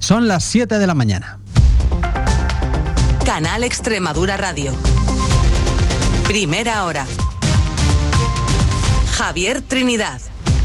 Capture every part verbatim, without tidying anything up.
Son las siete de la mañana. Canal Extremadura Radio. Primera hora. Javier Trinidad.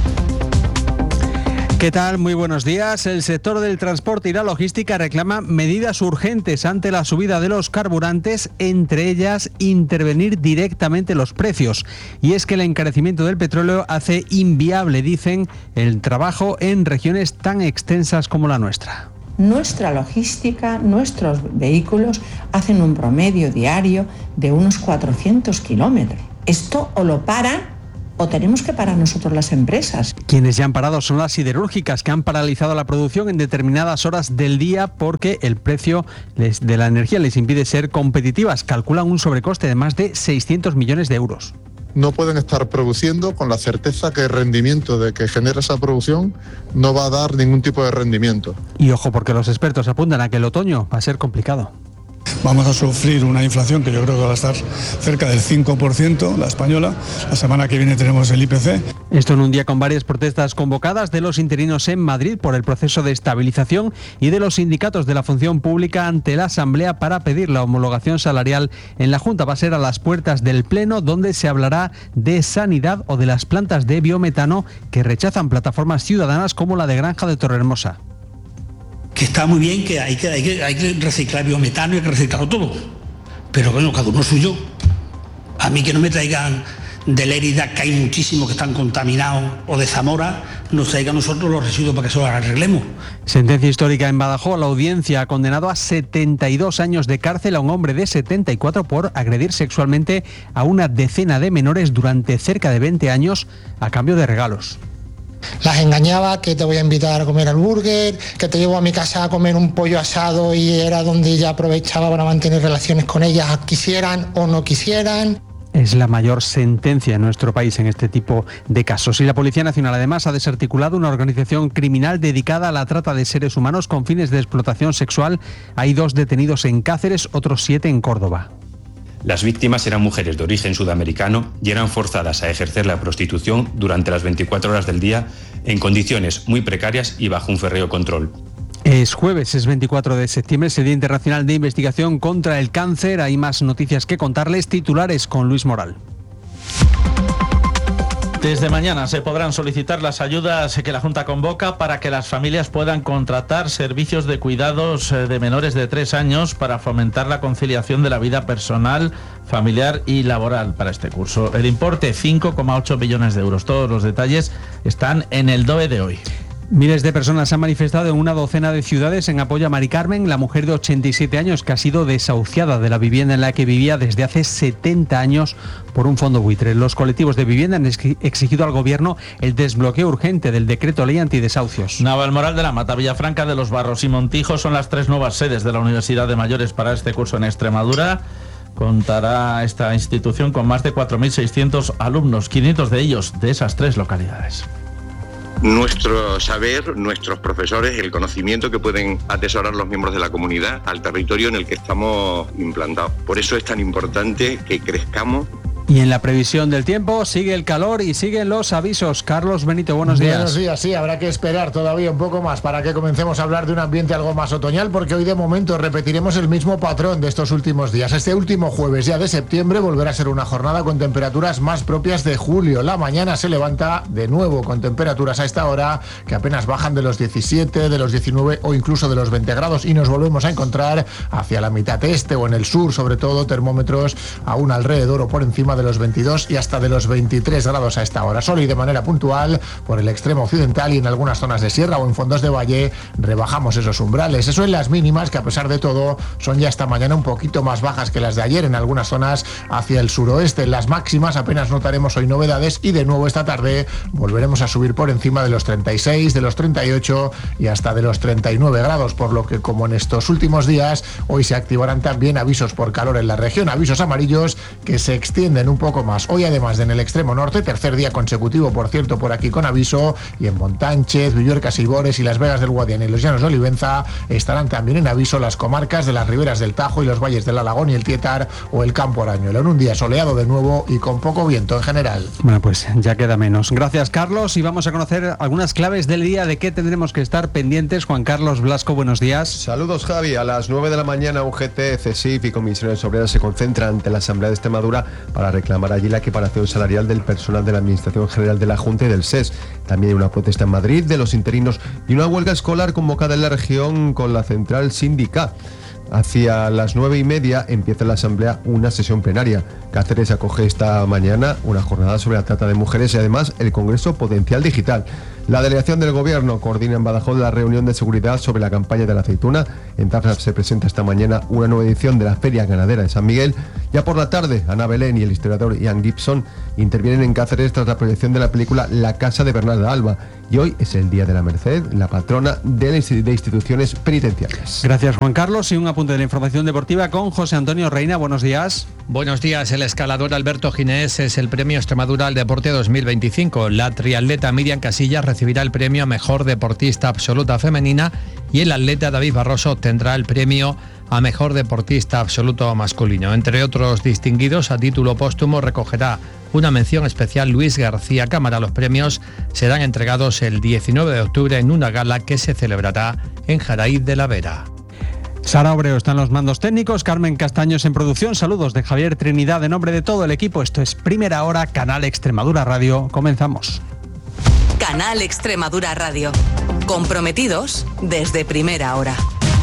¿Qué tal? Muy buenos días. El sector del transporte y la logística reclama medidas urgentes ante la subida de los carburantes, entre ellas intervenir directamente los precios. Y es que el encarecimiento del petróleo hace inviable, dicen, el trabajo en regiones tan extensas como la nuestra. Nuestra logística, nuestros vehículos hacen un promedio diario de unos cuatrocientos kilómetros. Esto o lo paran o tenemos que parar nosotros las empresas. Quienes ya han parado son las siderúrgicas, que han paralizado la producción en determinadas horas del día porque el precio les, de la energía les impide ser competitivas. Calculan un sobrecoste de más de seiscientos millones de euros. No pueden estar produciendo con la certeza que el rendimiento de que genera esa producción no va a dar ningún tipo de rendimiento. Y ojo, porque los expertos apuntan a que el otoño va a ser complicado. Vamos a sufrir una inflación que yo creo que va a estar cerca del cinco por ciento, la española. La semana que viene tenemos el I P C. Esto en un día con varias protestas convocadas de los interinos en Madrid por el proceso de estabilización y de los sindicatos de la función pública ante la Asamblea para pedir la homologación salarial en la Junta. Va a ser a las puertas del Pleno, donde se hablará de sanidad o de las plantas de biometano que rechazan plataformas ciudadanas como la de Granja de Torrehermosa. Que está muy bien, que hay que, hay que, hay que reciclar biometano y hay que reciclarlo todo. Pero bueno, cada uno suyo. A mí que no me traigan de Lérida, que hay muchísimos que están contaminados, o de Zamora, nos traigan nosotros los residuos para que se los arreglemos. Sentencia histórica en Badajoz. La audiencia ha condenado a setenta y dos años de cárcel a un hombre de setenta y cuatro por agredir sexualmente a una decena de menores durante cerca de veinte años a cambio de regalos. Las engañaba, que te voy a invitar a comer al burger, que te llevo a mi casa a comer un pollo asado, y era donde ella aprovechaba para mantener relaciones con ellas, quisieran o no quisieran. Es la mayor sentencia en nuestro país en este tipo de casos. Y la Policía Nacional además ha desarticulado una organización criminal dedicada a la trata de seres humanos con fines de explotación sexual. Hay dos detenidos en Cáceres, otros siete en Córdoba. Las víctimas eran mujeres de origen sudamericano y eran forzadas a ejercer la prostitución durante las veinticuatro horas del día en condiciones muy precarias y bajo un férreo control. Es jueves, es veinticuatro de septiembre, es el Día Internacional de Investigación contra el Cáncer. Hay más noticias que contarles. Titulares con Luis Moral. Desde mañana se podrán solicitar las ayudas que la Junta convoca para que las familias puedan contratar servicios de cuidados de menores de tres años para fomentar la conciliación de la vida personal, familiar y laboral para este curso. El importe, cinco coma ocho millones de euros. Todos los detalles están en el D O E de hoy. Miles de personas se han manifestado en una docena de ciudades en apoyo a Mari Carmen, la mujer de ochenta y siete años que ha sido desahuciada de la vivienda en la que vivía desde hace setenta años por un fondo buitre. Los colectivos de vivienda han exigido al Gobierno el desbloqueo urgente del decreto ley antidesahucios. Navalmoral de la Mata, Villafranca de los Barros y Montijo son las tres nuevas sedes de la Universidad de Mayores para este curso en Extremadura. Contará esta institución con más de cuatro mil seiscientos alumnos, quinientos de ellos de esas tres localidades. Nuestro saber, nuestros profesores, el conocimiento que pueden atesorar los miembros de la comunidad al territorio en el que estamos implantados. Por eso es tan importante que crezcamos. Y en la previsión del tiempo sigue el calor y siguen los avisos. Carlos Benito, buenos días. Buenos días, sí, habrá que esperar todavía un poco más para que comencemos a hablar de un ambiente algo más otoñal, porque hoy de momento repetiremos el mismo patrón de estos últimos días. Este último jueves ya de septiembre volverá a ser una jornada con temperaturas más propias de julio. La mañana se levanta de nuevo con temperaturas a esta hora que apenas bajan de los diecisiete, de los diecinueve o incluso de los veinte grados, y nos volvemos a encontrar hacia la mitad este o en el sur, sobre todo, termómetros aún alrededor o por encima de los veintidós y hasta de los veintitrés grados a esta hora. Solo y de manera puntual por el extremo occidental y en algunas zonas de sierra o en fondos de valle rebajamos esos umbrales. Eso en las mínimas, que a pesar de todo son ya esta mañana un poquito más bajas que las de ayer en algunas zonas hacia el suroeste. En las máximas apenas notaremos hoy novedades y de nuevo esta tarde volveremos a subir por encima de los treinta y seis, de los treinta y ocho y hasta de los treinta y nueve grados, por lo que, como en estos últimos días, hoy se activarán también avisos por calor en la región, avisos amarillos que se extienden en un poco más. Hoy además de en el extremo norte, tercer día consecutivo por cierto por aquí con aviso, y en Montánchez, Villuercas y Bores y Las Vegas del Guadiana y los Llanos de Olivenza estarán también en aviso las comarcas de las riberas del Tajo y los valles del Alagón y el Tietar o el Campo Arañuelo. En un día soleado de nuevo y con poco viento en general. Bueno, pues ya queda menos. Gracias, Carlos, y vamos a conocer algunas claves del día de qué tendremos que estar pendientes. Juan Carlos Blasco, buenos días. Saludos, Javi. A las nueve de la mañana U G T, C S I F y Comisiones Obreras se concentran ante la Asamblea de Extremadura para reclamar allí la equiparación salarial del personal de la Administración General de la Junta y del S E S. También hay una protesta en Madrid de los interinos y una huelga escolar convocada en la región con la central sindical. Hacia las nueve y media empieza en la Asamblea una sesión plenaria. Cáceres acoge esta mañana una jornada sobre la trata de mujeres y además el Congreso Potencial Digital. La delegación del Gobierno coordina en Badajoz la reunión de seguridad sobre la campaña de la aceituna. En Tarrasa se presenta esta mañana una nueva edición de la Feria Ganadera de San Miguel. Ya por la tarde, Ana Belén y el historiador Ian Gibson intervienen en Cáceres tras la proyección de la película La Casa de Bernarda Alba. Y hoy es el Día de la Merced, la patrona de instituciones penitenciarias. Gracias, Juan Carlos. Y un apunte de la información deportiva con José Antonio Reina. Buenos días. Buenos días. El escalador Alberto Ginés es el Premio Extremadura al Deporte dos mil veinticinco. La triatleta Miriam Casillas recibirá el premio a Mejor Deportista Absoluta Femenina y el atleta David Barroso obtendrá el premio a Mejor Deportista Absoluto Masculino. Entre otros distinguidos, a título póstumo recogerá una mención especial Luis García Cámara. Los premios serán entregados el diecinueve de octubre en una gala que se celebrará en Jaraíz de la Vera. Sara Obreo está en los mandos técnicos, Carmen Castaños en producción. Saludos de Javier Trinidad en nombre de todo el equipo. Esto es Primera Hora, Canal Extremadura Radio. Comenzamos. Canal Extremadura Radio. Comprometidos desde primera hora.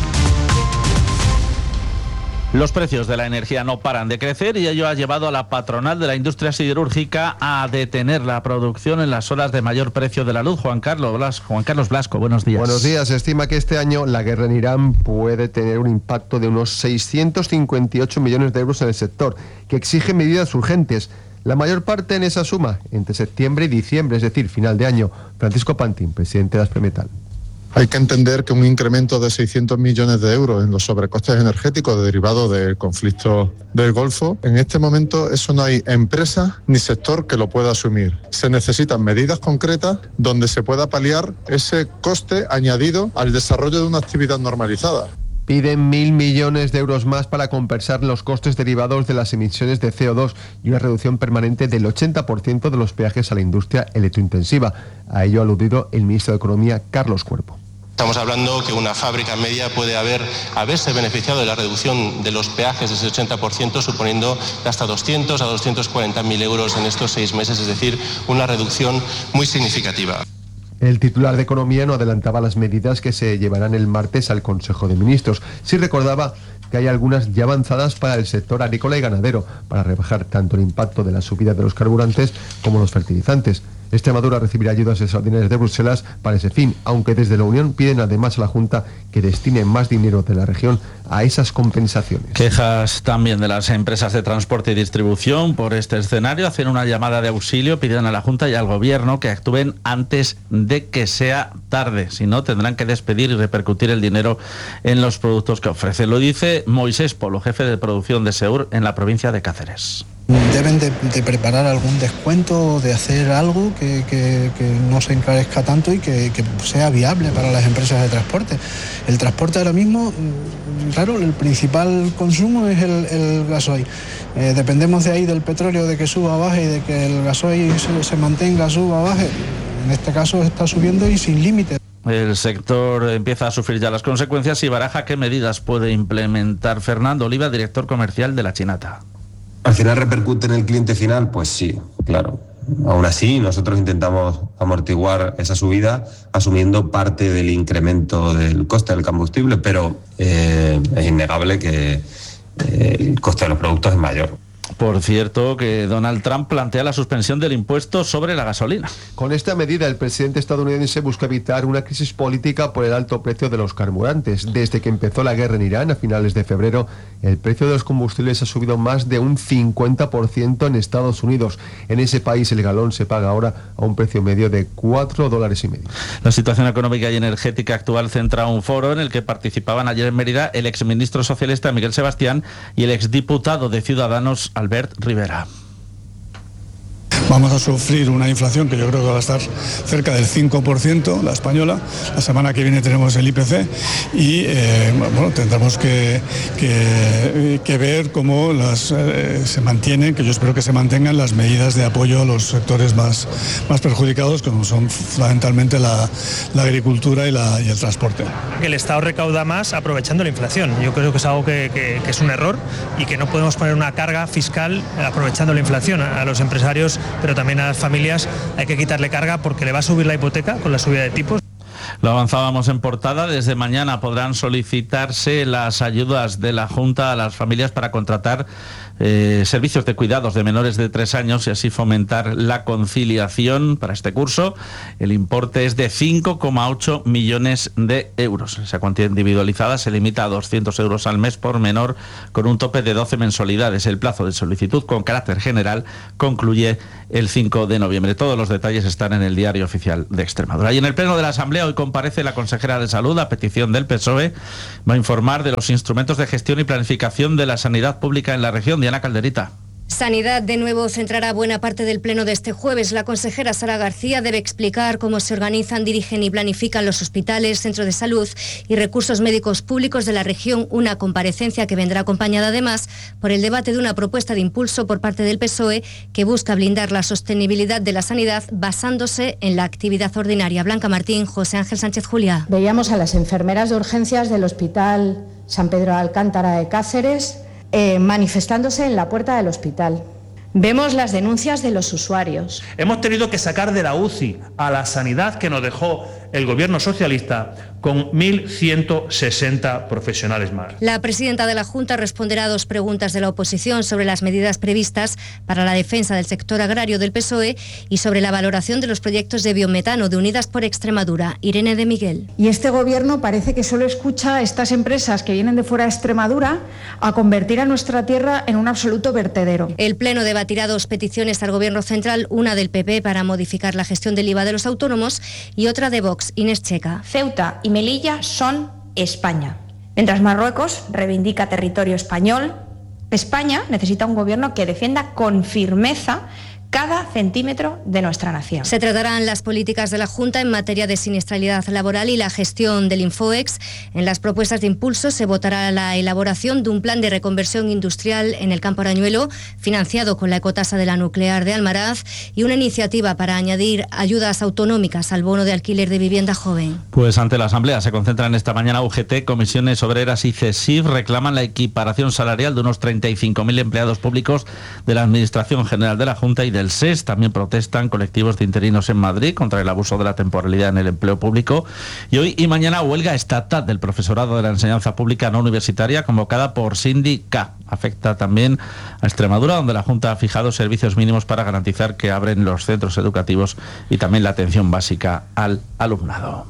Los precios de la energía no paran de crecer y ello ha llevado a la patronal de la industria siderúrgica a detener la producción en las horas de mayor precio de la luz. Juan Carlos Blasco, Juan Carlos Blasco, buenos días. Buenos días. Se estima que este año la guerra en Irán puede tener un impacto de unos seiscientos cincuenta y ocho millones de euros en el sector, que exige medidas urgentes. La mayor parte en esa suma, entre septiembre y diciembre, es decir, final de año. Francisco Pantín, presidente de Aspremetal. Hay que entender que un incremento de seiscientos millones de euros en los sobrecostes energéticos derivados del conflicto del Golfo, en este momento eso no hay empresa ni sector que lo pueda asumir. Se necesitan medidas concretas donde se pueda paliar ese coste añadido al desarrollo de una actividad normalizada. Piden mil millones de euros más para compensar los costes derivados de las emisiones de C O dos y una reducción permanente del ochenta por ciento de los peajes a la industria electrointensiva. A ello ha aludido el ministro de Economía, Carlos Cuerpo. Estamos hablando que una fábrica media puede haber, haberse beneficiado de la reducción de los peajes de ese ochenta por ciento, suponiendo hasta doscientos a doscientos cuarenta mil euros en estos seis meses, es decir, una reducción muy significativa. El titular de Economía no adelantaba las medidas que se llevarán el martes al Consejo de Ministros. Sí recordaba que hay algunas ya avanzadas para el sector agrícola y ganadero, para rebajar tanto el impacto de la subida de los carburantes como los fertilizantes. Extremadura recibirá ayudas extraordinarias de Bruselas para ese fin, aunque desde la Unión piden además a la Junta que destine más dinero de la región a esas compensaciones. Quejas también de las empresas de transporte y distribución por este escenario. Hacen una llamada de auxilio, piden a la Junta y al Gobierno que actúen antes de que sea tarde. Si no, tendrán que despedir y repercutir el dinero en los productos que ofrecen. Lo dice Moisés Polo, jefe de producción de Seur en la provincia de Cáceres. Deben de, de preparar algún descuento, de hacer algo que, que, que no se encarezca tanto y que, que sea viable para las empresas de transporte. El transporte ahora mismo, claro, el principal consumo es el, el gasoil. Eh, dependemos de ahí del petróleo, de que suba o baje y de que el gasoil se, se mantenga, suba o baje. En este caso está subiendo y sin límite. El sector empieza a sufrir ya las consecuencias y baraja qué medidas puede implementar. Fernando Oliva, director comercial de La Chinata. ¿Al final repercute en el cliente final? Pues sí, claro. Aún así, nosotros intentamos amortiguar esa subida asumiendo parte del incremento del coste del combustible, pero eh, es innegable que eh, el coste de los productos es mayor. Por cierto, que Donald Trump plantea la suspensión del impuesto sobre la gasolina. Con esta medida, el presidente estadounidense busca evitar una crisis política por el alto precio de los carburantes. Desde que empezó la guerra en Irán a finales de febrero, el precio de los combustibles ha subido más de un cincuenta por ciento en Estados Unidos. En ese país el galón se paga ahora a un precio medio de cuatro dólares y medio. La situación económica y energética actual centra un foro en el que participaban ayer en Mérida el exministro socialista Miguel Sebastián y el exdiputado de Ciudadanos Albert Rivera. Vamos a sufrir una inflación que yo creo que va a estar cerca del cinco por ciento, la española. La semana que viene tenemos el I P C y eh, bueno, tendremos que, que, que ver cómo las, eh, se mantienen, que yo espero que se mantengan las medidas de apoyo a los sectores más, más perjudicados, como son fundamentalmente la, la agricultura y, la, y el transporte. El Estado recauda más aprovechando la inflación. Yo creo que es algo que, que, que es un error y que no podemos poner una carga fiscal aprovechando la inflación. A los empresarios, pero también a las familias, hay que quitarle carga porque le va a subir la hipoteca con la subida de tipos. Lo avanzábamos en portada. Desde mañana podrán solicitarse las ayudas de la Junta a las familias para contratar eh, servicios de cuidados de menores de tres años y así fomentar la conciliación para este curso. El importe es de cinco coma ocho millones de euros. Esa cuantía individualizada se limita a doscientos euros al mes por menor, con un tope de doce mensualidades. El plazo de solicitud con carácter general concluye el cinco de noviembre. Todos los detalles están en el Diario Oficial de Extremadura. Y en el Pleno de la Asamblea hoy comparece la consejera de Salud a petición del P S O E. Va a informar de los instrumentos de gestión y planificación de la sanidad pública en la región. Diana Calderita. Sanidad de nuevo centrará buena parte del pleno de este jueves. La consejera Sara García debe explicar cómo se organizan, dirigen y planifican los hospitales, centros de salud y recursos médicos públicos de la región, una comparecencia que vendrá acompañada además por el debate de una propuesta de impulso por parte del P S O E que busca blindar la sostenibilidad de la sanidad basándose en la actividad ordinaria. Blanca Martín, José Ángel Sánchez Juliá. Veíamos a las enfermeras de urgencias del Hospital San Pedro de Alcántara de Cáceres Eh, manifestándose en la puerta del hospital. Vemos las denuncias de los usuarios. Hemos tenido que sacar de la U C I a la sanidad que nos dejó el gobierno socialista con mil ciento sesenta profesionales más. La presidenta de la Junta responderá a dos preguntas de la oposición sobre las medidas previstas para la defensa del sector agrario del P S O E y sobre la valoración de los proyectos de biometano de Unidas por Extremadura. Irene de Miguel. Y este gobierno parece que solo escucha a estas empresas que vienen de fuera de Extremadura a convertir a nuestra tierra en un absoluto vertedero. El Pleno debatirá dos peticiones al Gobierno central, una del P P para modificar la gestión del I V A de los autónomos y otra de Vox. Inés Checa. Ceuta y Melilla son España. Mientras Marruecos reivindica territorio español, España necesita un gobierno que defienda con firmeza cada centímetro de nuestra nación. Se tratarán las políticas de la Junta en materia de siniestralidad laboral y la gestión del Infoex. En las propuestas de impulso se votará la elaboración de un plan de reconversión industrial en el Campo Arañuelo, financiado con la ecotasa de la nuclear de Almaraz, y una iniciativa para añadir ayudas autonómicas al bono de alquiler de vivienda joven. Pues ante la Asamblea se concentran esta mañana U G T, Comisiones Obreras y CESIF. Reclaman la equiparación salarial de unos treinta y cinco mil empleados públicos de la Administración General de la Junta y del El S E S. También protestan colectivos de interinos en Madrid contra el abuso de la temporalidad en el empleo público. Y hoy y mañana huelga estatal del profesorado de la enseñanza pública no universitaria convocada por Sindica. Afecta también a Extremadura, donde la Junta ha fijado servicios mínimos para garantizar que abren los centros educativos y también la atención básica al alumnado.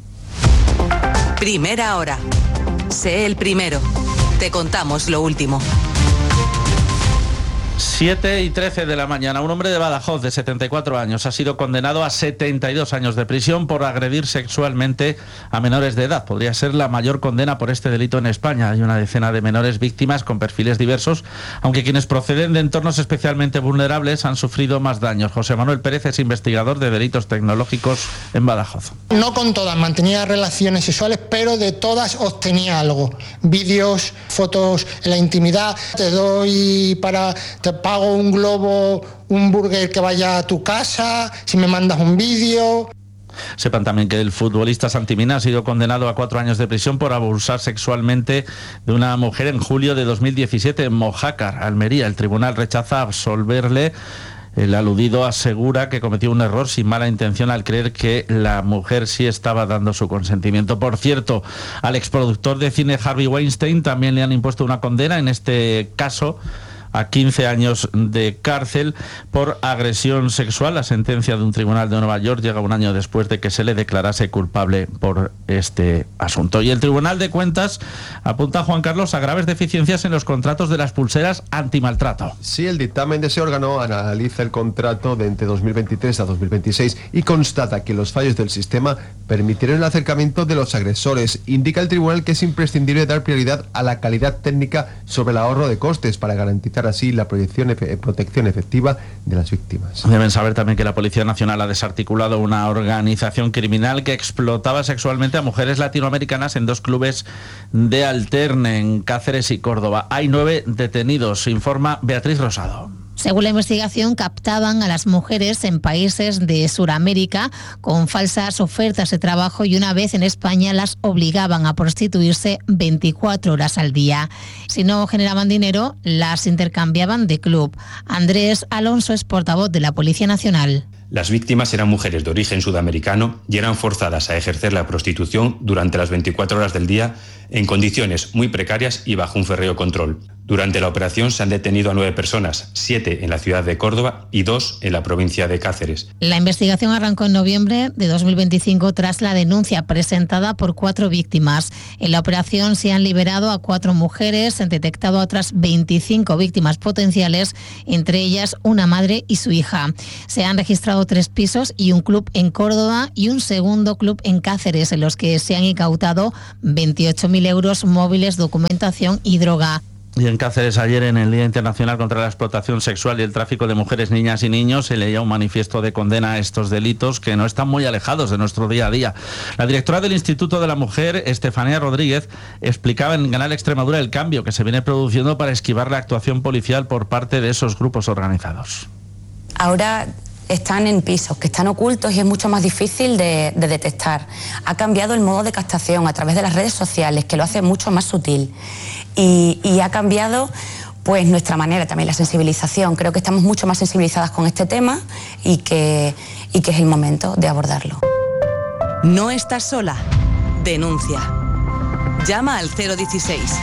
Primera hora. Sé el primero. Te contamos lo último. siete y trece de la mañana. Un hombre de Badajoz de setenta y cuatro años ha sido condenado a setenta y dos años de prisión por agredir sexualmente a menores de edad. Podría ser la mayor condena por este delito en España. Hay una decena de menores víctimas con perfiles diversos, aunque quienes proceden de entornos especialmente vulnerables han sufrido más daños. José Manuel Pérez es investigador de delitos tecnológicos en Badajoz. No con todas mantenía relaciones sexuales, pero de todas obtenía algo. Vídeos, fotos en la intimidad. Te doy para... te pago un globo, un burger que vaya a tu casa, si me mandas un vídeo. Sepan también que el futbolista Santi Mina ha sido condenado a cuatro años de prisión por abusar sexualmente de una mujer en julio de dos mil diecisiete en Mojácar, Almería. El tribunal rechaza absolverle. El aludido asegura que cometió un error sin mala intención al creer que la mujer sí estaba dando su consentimiento. Por cierto, al exproductor de cine Harvey Weinstein también le han impuesto una condena, en este caso a quince años de cárcel por agresión sexual. La sentencia de un tribunal de Nueva York llega un año después de que se le declarase culpable por este asunto. Y el Tribunal de Cuentas apunta, Juan Carlos, a graves deficiencias en los contratos de las pulseras antimaltrato. Sí, el dictamen de ese órgano analiza el contrato de entre dos mil veintitrés a dos mil veintiséis y constata que los fallos del sistema permitieron el acercamiento de los agresores. Indica el tribunal que es imprescindible dar prioridad a la calidad técnica sobre el ahorro de costes para garantizar garantizar así la protección, efe, protección efectiva de las víctimas. Deben saber también que la Policía Nacional ha desarticulado una organización criminal que explotaba sexualmente a mujeres latinoamericanas en dos clubes de alterne en Cáceres y Córdoba. Hay nueve detenidos, informa Beatriz Rosado. Según la investigación, captaban a las mujeres en países de Sudamérica con falsas ofertas de trabajo y una vez en España las obligaban a prostituirse veinticuatro horas al día. Si no generaban dinero, las intercambiaban de club. Andrés Alonso es portavoz de la Policía Nacional. Las víctimas eran mujeres de origen sudamericano y eran forzadas a ejercer la prostitución durante las veinticuatro horas del día en condiciones muy precarias y bajo un férreo control. Durante la operación se han detenido a nueve personas, siete en la ciudad de Córdoba y dos en la provincia de Cáceres. La investigación arrancó en noviembre de dos mil veinticinco tras la denuncia presentada por cuatro víctimas. En la operación se han liberado a cuatro mujeres, se han detectado a otras veinticinco víctimas potenciales, entre ellas una madre y su hija. Se han registrado tres pisos y un club en Córdoba y un segundo club en Cáceres, en los que se han incautado veintiocho mil euros móviles, documentación y droga. Y en Cáceres ayer, en el Día Internacional contra la Explotación Sexual y el Tráfico de Mujeres, Niñas y Niños, se leía un manifiesto de condena a estos delitos que no están muy alejados de nuestro día a día. La directora del Instituto de la Mujer, Estefanía Rodríguez, explicaba en Canal Extremadura el cambio que se viene produciendo para esquivar la actuación policial por parte de esos grupos organizados. Ahora están en pisos que están ocultos y es mucho más difícil de, de detectar. Ha cambiado el modo de captación a través de las redes sociales, que lo hace mucho más sutil. Y, y ha cambiado pues nuestra manera, también la sensibilización. Creo que estamos mucho más sensibilizadas con este tema y que, y que es el momento de abordarlo. No estás sola. Denuncia. Llama al cero dieciséis.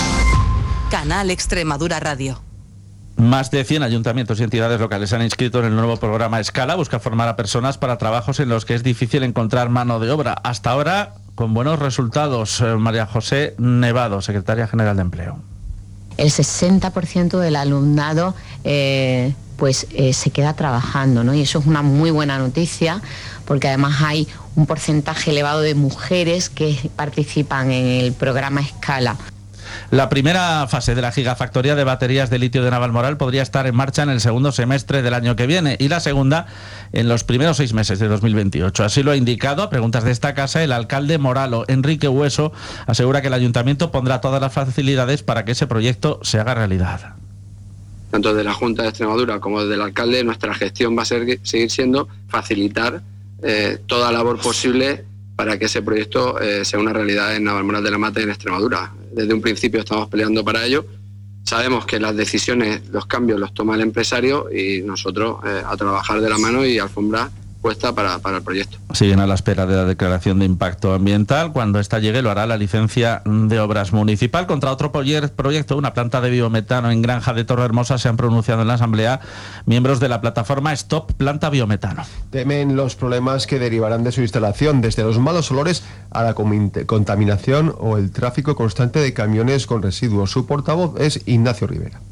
Canal Extremadura Radio. Más de cien ayuntamientos y entidades locales se han inscrito en el nuevo programa Escala. Busca formar a personas para trabajos en los que es difícil encontrar mano de obra. Hasta ahora, con buenos resultados. María José Nevado, secretaria general de Empleo. El sesenta por ciento del alumnado eh, pues eh, se queda trabajando, ¿no? Y eso es una muy buena noticia, porque además hay un porcentaje elevado de mujeres que participan en el programa Escala. La primera fase de la gigafactoría de baterías de litio de Navalmoral podría estar en marcha en el segundo semestre del año que viene y la segunda en los primeros seis meses de dos mil veintiocho. Así lo ha indicado, a preguntas de esta casa, el alcalde Moralo. Enrique Hueso asegura que el ayuntamiento pondrá todas las facilidades para que ese proyecto se haga realidad. Tanto de la Junta de Extremadura como del alcalde, nuestra gestión va a ser, seguir siendo facilitar eh, toda labor posible para que ese proyecto eh, sea una realidad en Navalmoral de la Mata y en Extremadura. Desde un principio estamos peleando para ello. Sabemos que las decisiones, los cambios los toma el empresario y nosotros eh, a trabajar de la mano y alfombra puesta para, para el proyecto. Siguen a la espera de la declaración de impacto ambiental. Cuando esta llegue lo hará la licencia de obras municipal. Contra otro proyecto, una planta de biometano en Granja de Torrehermosa, se han pronunciado en la Asamblea miembros de la plataforma Stop Planta Biometano. Temen los problemas que derivarán de su instalación, desde los malos olores a la contaminación o el tráfico constante de camiones con residuos. Su portavoz es Ignacio Rivera.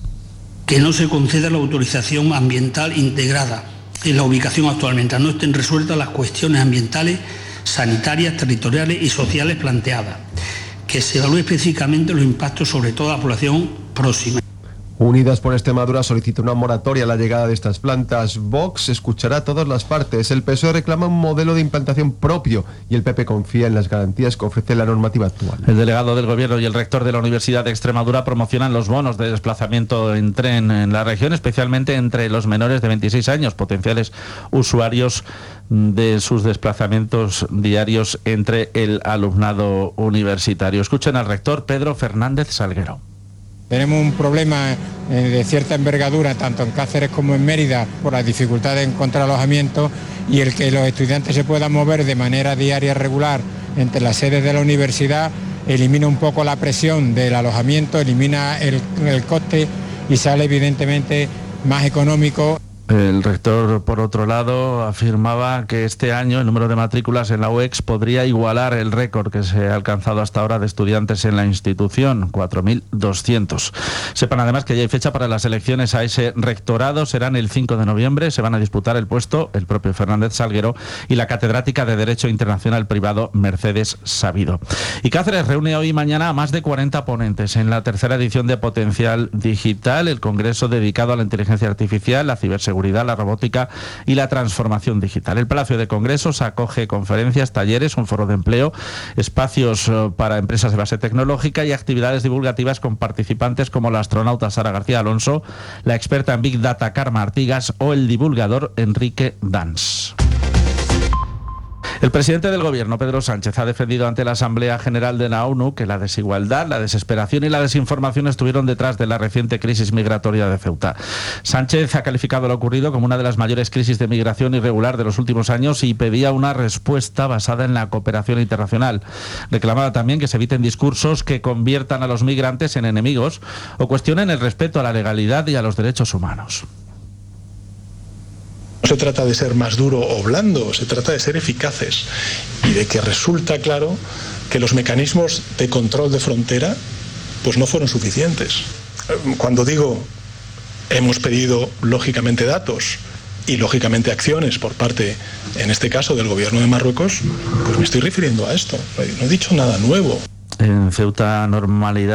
Que no se conceda la autorización ambiental integrada en la ubicación actualmente, no estén resueltas las cuestiones ambientales, sanitarias, territoriales y sociales planteadas, que se evalúe específicamente los impactos sobre toda la población próxima. Unidas por Extremadura solicita una moratoria a la llegada de estas plantas. Vox escuchará a todas las partes. El P S O E reclama un modelo de implantación propio y el P P confía en las garantías que ofrece la normativa actual. El delegado del Gobierno y el rector de la Universidad de Extremadura promocionan los bonos de desplazamiento en tren en la región, especialmente entre los menores de veintiséis años, potenciales usuarios de sus desplazamientos diarios entre el alumnado universitario. Escuchen al rector Pedro Fernández Salguero. Tenemos un problema de cierta envergadura, tanto en Cáceres como en Mérida, por la dificultad de encontrar alojamiento, y el que los estudiantes se puedan mover de manera diaria regular entre las sedes de la universidad elimina un poco la presión del alojamiento, elimina el, el coste y sale evidentemente más económico. El rector, por otro lado, afirmaba que este año el número de matrículas en la U E X podría igualar el récord que se ha alcanzado hasta ahora de estudiantes en la institución, cuatro mil doscientos. Sepan además que ya hay fecha para las elecciones a ese rectorado, serán el cinco de noviembre, se van a disputar el puesto el propio Fernández Salguero y la catedrática de Derecho Internacional Privado Mercedes Sabido. Y Cáceres reúne hoy y mañana a más de cuarenta ponentes en la tercera edición de Potencial Digital, el congreso dedicado a la inteligencia artificial, la ciberseguridad, la robótica y la transformación digital. El Palacio de Congresos acoge conferencias, talleres, un foro de empleo, espacios para empresas de base tecnológica y actividades divulgativas con participantes como la astronauta Sara García Alonso, la experta en Big Data Karma Artigas o el divulgador Enrique Dans. El presidente del Gobierno, Pedro Sánchez, ha defendido ante la Asamblea General de la ONU que la desigualdad, la desesperación y la desinformación estuvieron detrás de la reciente crisis migratoria de Ceuta. Sánchez ha calificado lo ocurrido como una de las mayores crisis de migración irregular de los últimos años y pedía una respuesta basada en la cooperación internacional. Reclamaba también que se eviten discursos que conviertan a los migrantes en enemigos o cuestionen el respeto a la legalidad y a los derechos humanos. No se trata de ser más duro o blando, se trata de ser eficaces y de que resulta claro que los mecanismos de control de frontera pues no fueron suficientes. Cuando digo hemos pedido lógicamente datos y lógicamente acciones por parte, en este caso, del Gobierno de Marruecos, pues me estoy refiriendo a esto. No he dicho nada nuevo. En Ceuta, normalidad.